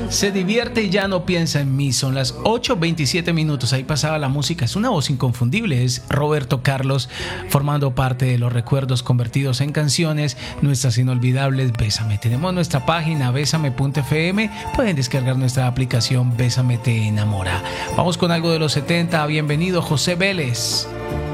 Se divierte y ya no piensa en mí. Son las 8:27 minutos. Ahí pasaba la música. Es una voz inconfundible. Es Roberto Carlos, formando parte de los recuerdos convertidos en canciones. Nuestras inolvidables Bésame. Tenemos nuestra página besame.fm. Pueden descargar nuestra aplicación Bésame te enamora. Vamos con algo de los 70. Bienvenido, José Vélez.